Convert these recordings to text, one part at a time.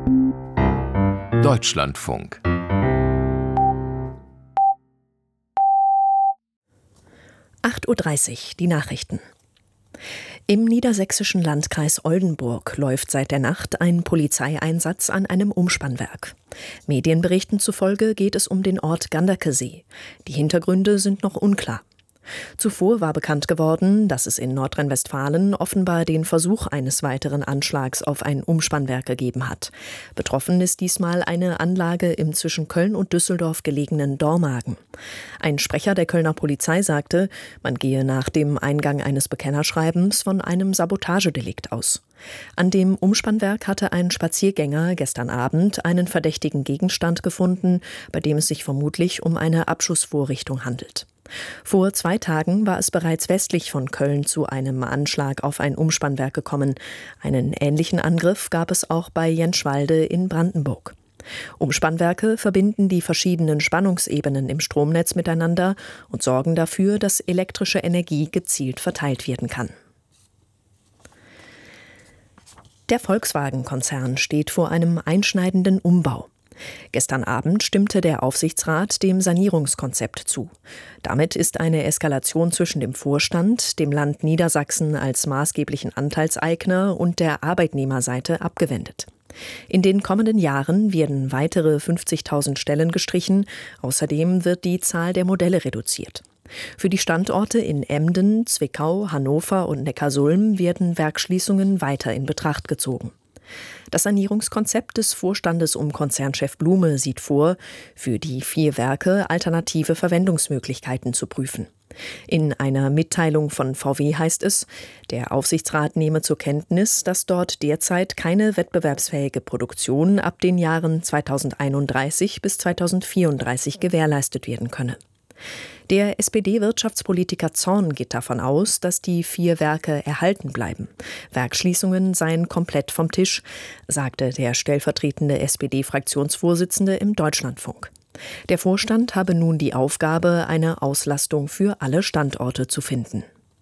Deutschlandfunk. Uhr, die Nachrichten. Im niedersächsischen Landkreis Oldenburg läuft seit der Nacht ein Polizeieinsatz an einem Umspannwerk. Medienberichten zufolge geht es um den Ort Ganderkesee. Die Hintergründe sind noch unklar. Zuvor war bekannt geworden, dass es in Nordrhein-Westfalen offenbar den Versuch eines weiteren Anschlags auf ein Umspannwerk gegeben hat. Betroffen ist diesmal eine Anlage im zwischen Köln und Düsseldorf gelegenen Dormagen. Ein Sprecher der Kölner Polizei sagte, man gehe nach dem Eingang eines Bekennerschreibens von einem Sabotagedelikt aus. An dem Umspannwerk hatte ein Spaziergänger gestern Abend einen verdächtigen Gegenstand gefunden, bei dem es sich vermutlich um eine Abschussvorrichtung handelt. Vor 2 Tagen war es bereits westlich von Köln zu einem Anschlag auf ein Umspannwerk gekommen. Einen ähnlichen Angriff gab es auch bei Jenschwalde in Brandenburg. Umspannwerke verbinden die verschiedenen Spannungsebenen im Stromnetz miteinander und sorgen dafür, dass elektrische Energie gezielt verteilt werden kann. Der Volkswagen-Konzern steht vor einem einschneidenden Umbau. Gestern Abend stimmte der Aufsichtsrat dem Sanierungskonzept zu. Damit ist eine Eskalation zwischen dem Vorstand, dem Land Niedersachsen als maßgeblichen Anteilseigner und der Arbeitnehmerseite abgewendet. In den kommenden Jahren werden weitere 50.000 Stellen gestrichen. Außerdem wird die Zahl der Modelle reduziert. Für die Standorte in Emden, Zwickau, Hannover und Neckarsulm werden Werksschließungen weiter in Betracht gezogen. Das Sanierungskonzept des Vorstandes um Konzernchef Blume sieht vor, für die 4 Werke alternative Verwendungsmöglichkeiten zu prüfen. In einer Mitteilung von VW heißt es, der Aufsichtsrat nehme zur Kenntnis, dass dort derzeit keine wettbewerbsfähige Produktion ab den Jahren 2031 bis 2034 gewährleistet werden könne. Der SPD-Wirtschaftspolitiker Zorn geht davon aus, dass die 4 Werke erhalten bleiben. Werksschließungen seien komplett vom Tisch, sagte der stellvertretende SPD-Fraktionsvorsitzende im Deutschlandfunk. Der Vorstand habe nun die Aufgabe, eine Auslastung für alle Standorte zu finden.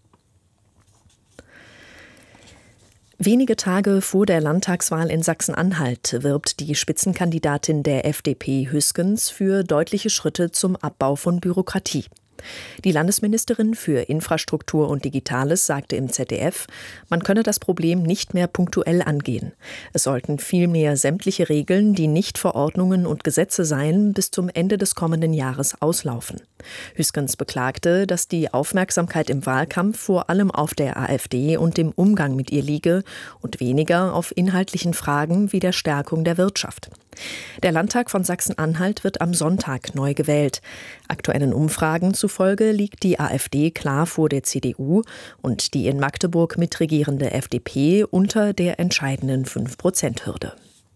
Wenige Tage vor der Landtagswahl in Sachsen-Anhalt wirbt die Spitzenkandidatin der FDP Hüskens für deutliche Schritte zum Abbau von Bürokratie. Die Landesministerin für Infrastruktur und Digitales sagte im ZDF, man könne das Problem nicht mehr punktuell angehen. Es sollten vielmehr sämtliche Regeln, die nicht Verordnungen und Gesetze seien, bis zum Ende des kommenden Jahres auslaufen. Hüskens beklagte, dass die Aufmerksamkeit im Wahlkampf vor allem auf der AfD und dem Umgang mit ihr liege und weniger auf inhaltlichen Fragen wie der Stärkung der Wirtschaft. Der Landtag von Sachsen-Anhalt wird am Sonntag neu gewählt. Aktuellen Umfragen zufolge liegt die AfD klar vor der CDU und die in Magdeburg mitregierende FDP unter der entscheidenden 5%-Hürde.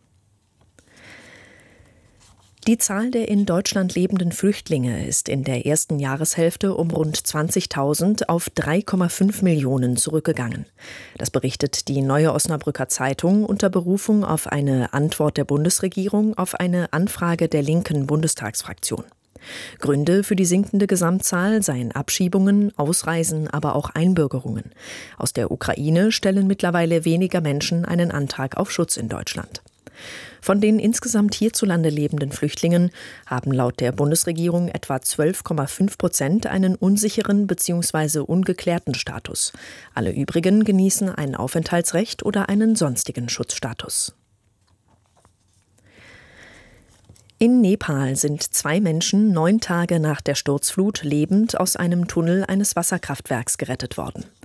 Die Zahl der in Deutschland lebenden Flüchtlinge ist in der ersten Jahreshälfte um rund 20.000 auf 3,5 Millionen zurückgegangen. Das berichtet die Neue Osnabrücker Zeitung unter Berufung auf eine Antwort der Bundesregierung auf eine Anfrage der linken Bundestagsfraktion. Gründe für die sinkende Gesamtzahl seien Abschiebungen, Ausreisen, aber auch Einbürgerungen. Aus der Ukraine stellen mittlerweile weniger Menschen einen Antrag auf Schutz in Deutschland. Von den insgesamt hierzulande lebenden Flüchtlingen haben laut der Bundesregierung etwa 12,5% einen unsicheren bzw. ungeklärten Status. Alle übrigen genießen ein Aufenthaltsrecht oder einen sonstigen Schutzstatus. In Nepal sind 2 Menschen 9 Tage nach der Sturzflut lebend aus einem Tunnel eines Wasserkraftwerks gerettet worden.